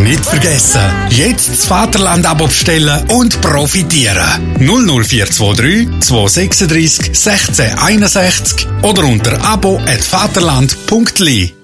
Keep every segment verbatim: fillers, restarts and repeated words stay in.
Nicht vergessen, jetzt das Vaterland-Abo bestellen und profitieren. null null vier zwei drei zwei sechs drei sechs eins eins oder unter abo at vaterland punkt l i.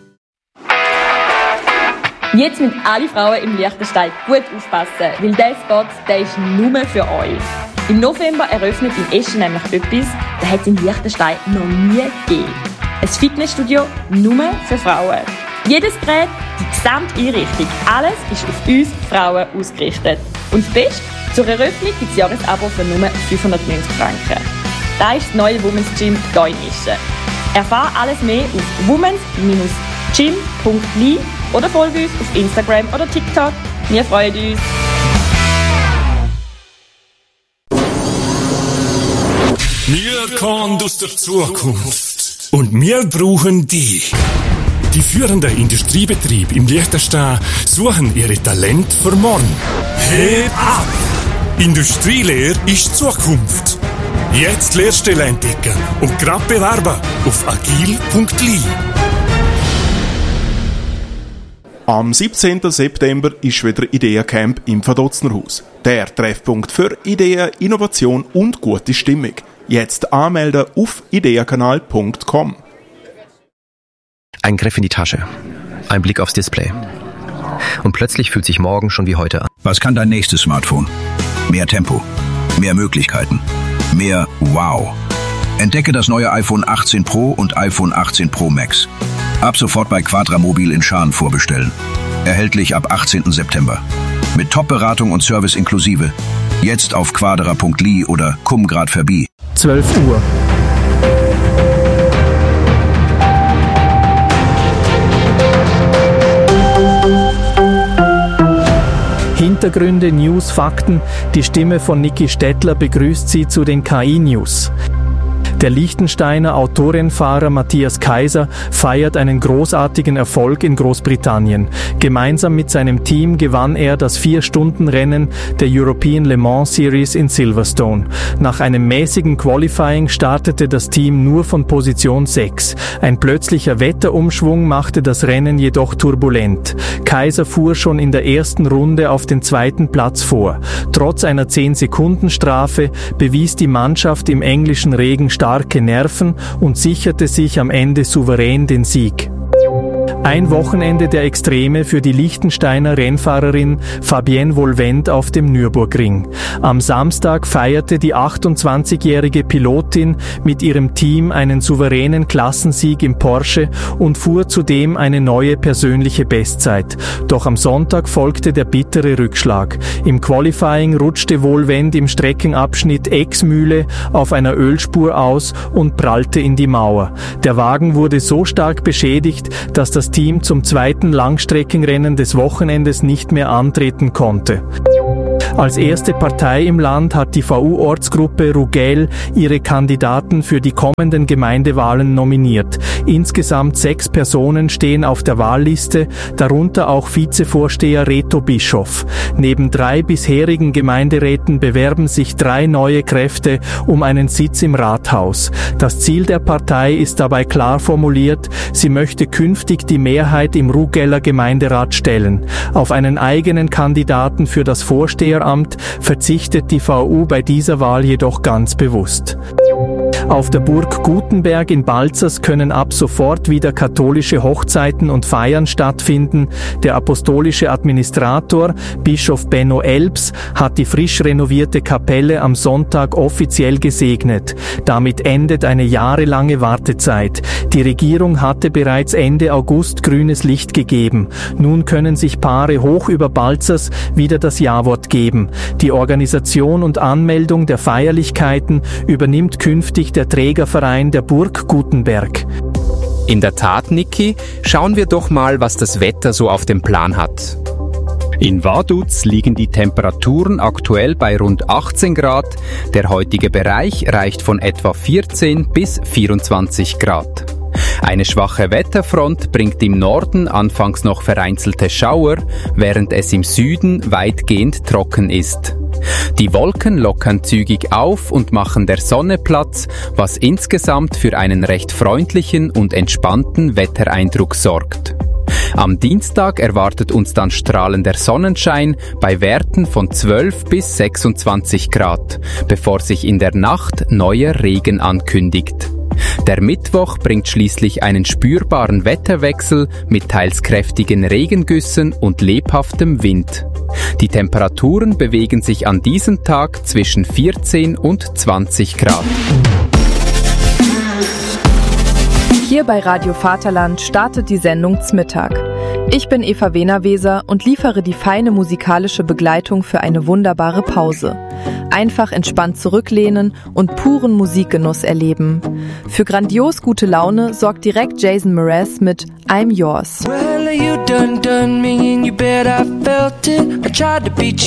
Jetzt müssen alle Frauen im Liechtenstein gut aufpassen, weil dieser Spot, der ist nur für euch. Im November eröffnet in Eschen nämlich etwas, das hat es in Liechtenstein noch nie gegeben. Ein Fitnessstudio nur für Frauen. Jedes Gerät, die gesamte Einrichtung, alles ist auf uns Frauen ausgerichtet. Und das Beste, zur Eröffnung gibt es Jahresabo für nur fünfhundertneunzig Franken. Das ist das neue Women's Gym hier in Eschen. Erfahre alles mehr auf womens gym punkt l i oder folge uns auf Instagram oder TikTok. Wir freuen uns. Wir kommen aus der Zukunft und wir brauchen dich. Die führenden Industriebetriebe im Liechtenstein suchen ihre Talente für morgen. Heb ab! Industrielehre ist Zukunft. Jetzt Lehrstelle entdecken und grad bewerben auf agil punkt l i. Am siebzehnten September ist wieder Ideencamp im Verdotznerhaus. Der Treffpunkt für Ideen, Innovation und gute Stimmung. Jetzt anmelden auf ideenkanal punkt com. Ein Griff in die Tasche, ein Blick aufs Display. Und plötzlich fühlt sich morgen schon wie heute an. Was kann dein nächstes Smartphone? Mehr Tempo, mehr Möglichkeiten, mehr Wow. Entdecke das neue iPhone achtzehn Pro und iPhone achtzehn Pro Max. Ab sofort bei Quadramobil in Schaan vorbestellen. Erhältlich ab achtzehnten September. Mit Top-Beratung und Service inklusive. Jetzt auf quadra punkt l i oder komm grad vorbei. zwölf Uhr. Hintergründe, News, Fakten. Die Stimme von Niki Stettler begrüßt Sie zu den K I-News. Der Liechtensteiner Autorennfahrer Matthias Kaiser feiert einen großartigen Erfolg in Großbritannien. Gemeinsam mit seinem Team gewann er das vier-Stunden-Rennen der European Le Mans Series in Silverstone. Nach einem mäßigen Qualifying startete das Team nur von Position sechs. Ein plötzlicher Wetterumschwung machte das Rennen jedoch turbulent. Kaiser fuhr schon in der ersten Runde auf den zweiten Platz vor. Trotz einer zehn-Sekunden-Strafe bewies die Mannschaft im englischen Regen starke Nerven und sicherte sich am Ende souverän den Sieg. Ein Wochenende der Extreme für die Liechtensteiner Rennfahrerin Fabienne Volvent auf dem Nürburgring. Am Samstag feierte die achtundzwanzigjährige Pilotin mit ihrem Team einen souveränen Klassensieg im Porsche und fuhr zudem eine neue persönliche Bestzeit. Doch am Sonntag folgte der bittere Rückschlag. Im Qualifying rutschte Volvent im Streckenabschnitt Exmühle auf einer Ölspur aus und prallte in die Mauer. Der Wagen wurde so stark beschädigt, dass das Team zum zweiten Langstreckenrennen des Wochenendes nicht mehr antreten konnte. Als erste Partei im Land hat die V U-Ortsgruppe Rugel ihre Kandidaten für die kommenden Gemeindewahlen nominiert. Insgesamt sechs Personen stehen auf der Wahlliste, darunter auch Vizevorsteher Reto Bischof. Neben drei bisherigen Gemeinderäten bewerben sich drei neue Kräfte um einen Sitz im Rathaus. Das Ziel der Partei ist dabei klar formuliert, sie möchte künftig die Mehrheit im Rugeller Gemeinderat stellen. Auf einen eigenen Kandidaten für das Vorsteheramt verzichtet die V U bei dieser Wahl jedoch ganz bewusst. Auf der Burg Gutenberg in Balzers können ab sofort wieder katholische Hochzeiten und Feiern stattfinden. Der apostolische Administrator, Bischof Benno Elbs, hat die frisch renovierte Kapelle am Sonntag offiziell gesegnet. Damit endet eine jahrelange Wartezeit. Die Regierung hatte bereits Ende August grünes Licht gegeben. Nun können sich Paare hoch über Balzers wieder das Ja-Wort geben. Die Organisation und Anmeldung der Feierlichkeiten übernimmt künftig der Trägerverein der Burg Gutenberg. In der Tat, Niki, schauen wir doch mal, was das Wetter so auf dem Plan hat. In Vaduz liegen die Temperaturen aktuell bei rund achtzehn Grad. Der heutige Bereich reicht von etwa vierzehn bis vierundzwanzig Grad. Eine schwache Wetterfront bringt im Norden anfangs noch vereinzelte Schauer, während es im Süden weitgehend trocken ist. Die Wolken lockern zügig auf und machen der Sonne Platz, was insgesamt für einen recht freundlichen und entspannten Wettereindruck sorgt. Am Dienstag erwartet uns dann strahlender Sonnenschein bei Werten von zwölf bis sechsundzwanzig Grad, bevor sich in der Nacht neuer Regen ankündigt. Der Mittwoch bringt schließlich einen spürbaren Wetterwechsel mit teils kräftigen Regengüssen und lebhaftem Wind. Die Temperaturen bewegen sich an diesem Tag zwischen vierzehn und zwanzig Grad. Hier bei Radio Vaterland startet die Sendung Zmittag. Ich bin Eva Wehner-Weser und liefere die feine musikalische Begleitung für eine wunderbare Pause. Einfach entspannt zurücklehnen und puren Musikgenuss erleben. Für grandios gute Laune sorgt direkt Jason Mraz mit I'm Yours. Well, you done done me and you bet I felt it. I tried to beat